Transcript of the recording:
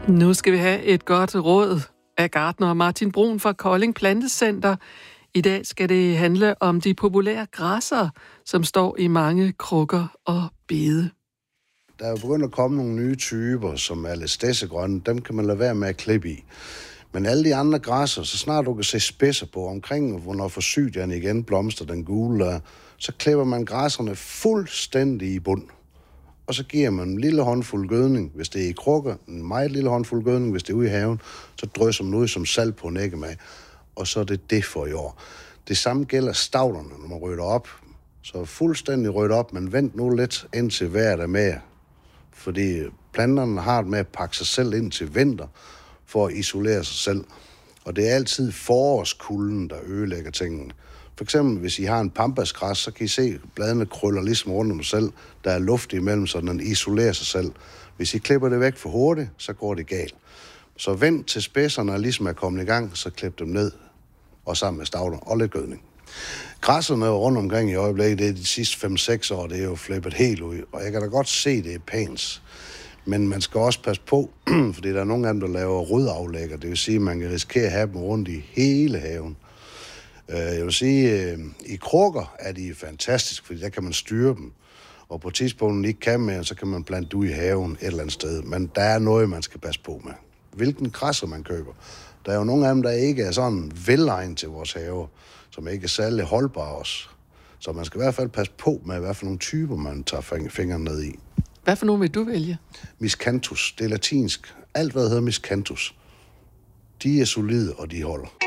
Nu skal vi have et godt råd af gartner Martin Brun fra Kolding Plantecenter. I dag skal det handle om de populære græsser, som står i mange krukker og bede. Der er jo begyndt at komme nogle nye typer, som er lidt stedsegrønne. Dem kan man lade være med at klippe i. Men alle de andre græsser, så snart du kan se spidser på omkring, hvornår forsydian igen blomster den gule der, så klipper man græsserne fuldstændig i bund. Og så giver man en lille håndfuld gødning, hvis det er i krukker, en meget lille håndfuld gødning, hvis det er ude i haven, så drysser man ud som salt på en æggemag, og så er det for i år. Det samme gælder stavlerne, når man rydder op. Så fuldstændig ryddet op, men vent nu lidt indtil vejret er med. Fordi planterne har det med at pakke sig selv ind til vinter, for at isolere sig selv. Og det er altid forårskulden, der ødelægger tingene. For eksempel, hvis I har en pampasgræs, så kan I se, at bladene krøller ligesom rundt om sig selv. Der er luft imellem, så den isolerer sig selv. Hvis I klipper det væk for hurtigt, så går det galt. Så vent til spidserne ligesom er kommet i gang, så klip dem ned, og sammen med stavler og lidt gødning. Græsserne rundt omkring i øjeblikket, det er de sidste 5-6 år, det er jo flippet helt ud. Og jeg kan da godt se, det er pænt. Men man skal også passe på, fordi der er nogle af dem, der laver rodaflægger. Det vil sige, at man kan risikere at have dem rundt i hele haven. Jeg vil sige, i krukker er de fantastisk, fordi der kan man styre dem. Og på tidspunktet ikke kan mere, så kan man plante ud i haven et eller andet sted. Men der er noget, man skal passe på med. Hvilken græsser man køber. Der er jo nogle af dem, der ikke er sådan velegnet til vores have, som ikke er særlig holdbare også. Så man skal i hvert fald passe på med, hvad for nogle typer man tager fingrene ned i. Hvad for nogle vil du vælge? Miscanthus, det er latinsk. Alt, hvad der hedder miscanthus, de er solide, og de holder.